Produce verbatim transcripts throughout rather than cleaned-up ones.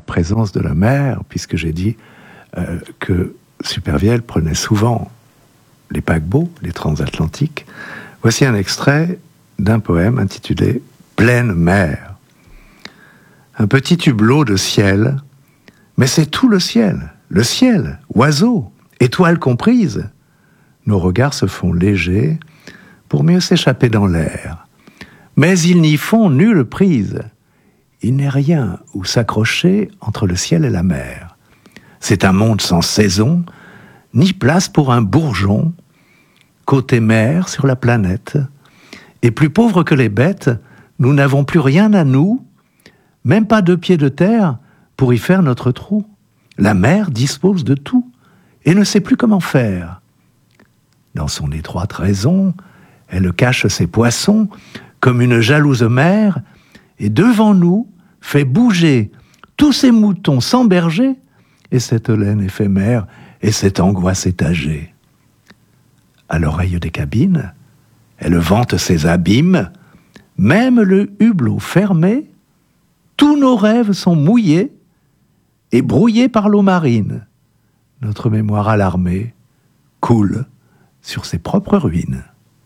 présence de la mer, puisque j'ai dit euh, que Supervielle prenait souvent les paquebots, les transatlantiques, voici un extrait d'un poème intitulé « Pleine mer ». Un petit hublot de ciel, mais c'est tout le ciel, le ciel, oiseaux, étoiles comprises. Nos regards se font légers pour mieux s'échapper dans l'air. Mais ils n'y font nulle prise. Il n'est rien où s'accrocher entre le ciel et la mer. C'est un monde sans saison, ni place pour un bourgeon. Côté mer sur la planète, et plus pauvres que les bêtes, nous n'avons plus rien à nous, même pas deux pieds de terre pour y faire notre trou. La mer dispose de tout et ne sait plus comment faire. Dans son étroite raison, elle cache ses poissons comme une jalouse mère, et devant nous fait bouger tous ces moutons sans berger, et cette laine éphémère et cette angoisse étagée. À l'oreille des cabines, elle vante ses abîmes, même le hublot fermé, tous nos rêves sont mouillés et brouillés par l'eau marine. Notre mémoire alarmée coule sur ses propres ruines.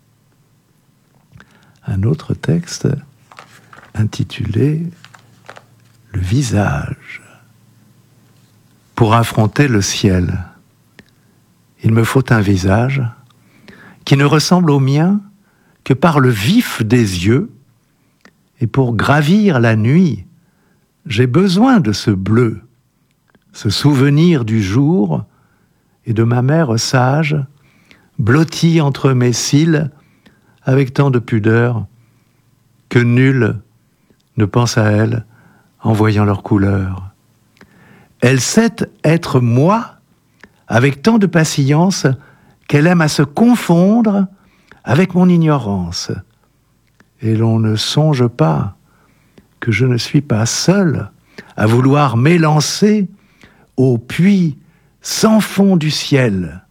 Un autre texte intitulé « Le visage ». Pour affronter le ciel, il me faut un visage qui ne ressemble au mien que par le vif des yeux, et pour gravir la nuit, j'ai besoin de ce bleu, ce souvenir du jour et de ma mère sage, blottie entre mes cils avec tant de pudeur que nul ne pense à elle en voyant leur couleur. Elle sait être moi avec tant de patience qu'elle aime à se confondre avec mon ignorance. Et l'on ne songe pas que je ne suis pas seul à vouloir m'élancer au puits sans fond du ciel.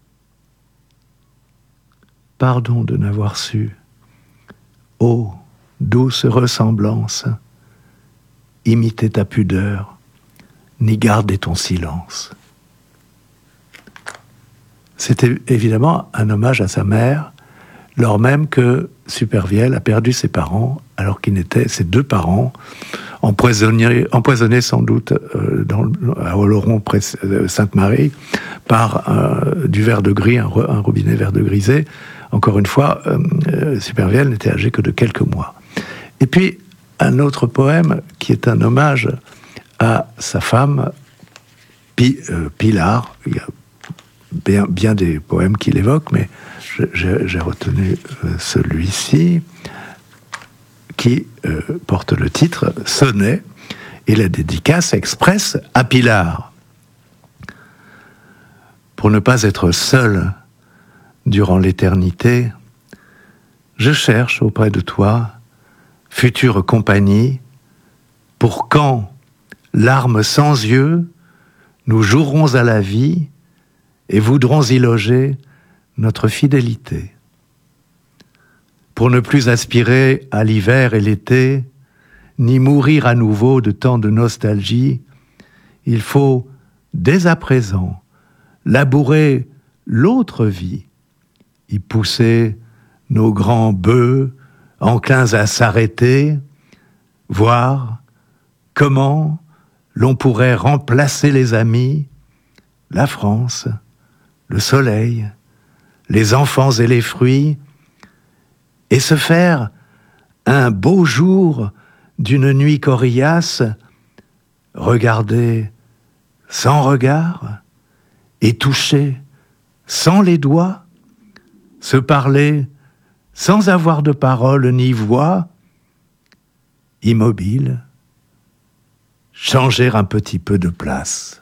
Pardon de n'avoir su, ô douce ressemblance, imiter ta pudeur, ni garder ton silence. C'était évidemment un hommage à sa mère, lors même que Supervielle a perdu ses parents, alors qu'ils n'étaient ses deux parents, empoisonnés, empoisonnés sans doute euh, dans, à Oloron, près de Sainte-Marie, par euh, du verre de gris, un, un robinet vert de grisé. Encore une fois, euh, Supervielle n'était âgé que de quelques mois. Et puis, un autre poème qui est un hommage à sa femme, Pi, euh, Pilar. Il y a bien, bien des poèmes qu'il évoque, mais je, j'ai, j'ai retenu euh, celui-ci, qui euh, porte le titre « Sonnet », et la dédicace expresse à Pilar. Pour ne pas être seul durant l'éternité, je cherche auprès de toi, future compagnie, pour quand, larmes sans yeux, nous jouerons à la vie et voudrons y loger notre fidélité. Pour ne plus aspirer à l'hiver et l'été, ni mourir à nouveau de tant de nostalgie, il faut, dès à présent, labourer l'autre vie, y pousser nos grands bœufs enclins à s'arrêter, voir comment l'on pourrait remplacer les amis, la France, le soleil, les enfants et les fruits, et se faire un beau jour d'une nuit coriace, regarder sans regard et toucher sans les doigts, se parler sans avoir de parole ni voix, immobile, changer un petit peu de place.